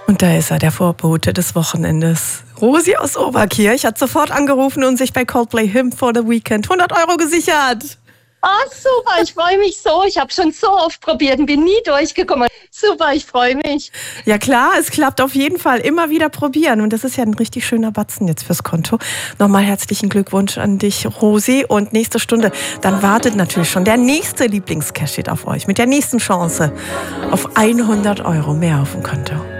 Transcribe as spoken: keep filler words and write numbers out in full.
Und da ist er, der Vorbote des Wochenendes. Rosi aus Oberkirch hat sofort angerufen und sich bei Coldplay Hymn for the Weekend hundert Euro gesichert. Ah, super, ich freue mich so. Ich habe schon so oft probiert und bin nie durchgekommen. Super, ich freue mich. Ja klar, es klappt auf jeden Fall. Immer wieder probieren. Und das ist ja ein richtig schöner Batzen jetzt fürs Konto. Nochmal herzlichen Glückwunsch an dich, Rosi. Und nächste Stunde, dann wartet natürlich schon der nächste Lieblingscash-Hit auf euch. Mit der nächsten Chance auf hundert Euro mehr auf dem Konto.